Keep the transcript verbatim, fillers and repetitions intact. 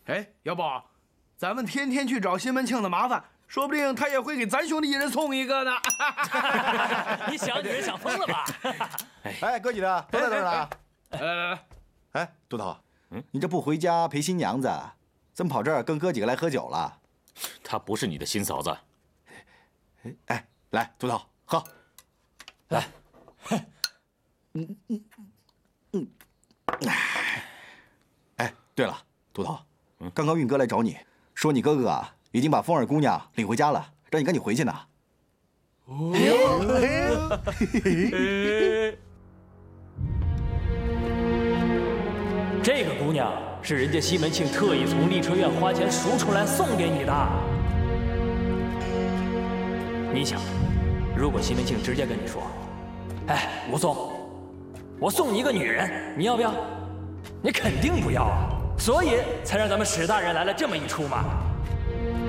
哎，要不咱们天天去找西门庆的麻烦，说不定他也会给咱兄弟一人送一个呢。 你小女人想疯了吧？ 哎，哥几个都在这儿呢。 来来来， 哎，都头，嗯，你这不回家陪新娘子，怎么跑这儿跟哥几个来喝酒了？ 她不是你的新嫂子。 哎，来，都头喝， 来。 嗯嗯嗯。哎，对了，都头，刚刚运哥来找你，说你哥哥啊已经把风儿姑娘领回家了，让你赶紧回去呢。哦。 这个姑娘是人家西门庆特意从丽春院花钱赎出来送给你的。你想，如果西门庆直接跟你说：“哎，武松，我送你一个女人，你要不要？”你肯定不要啊，所以才让咱们史大人来了这么一出嘛。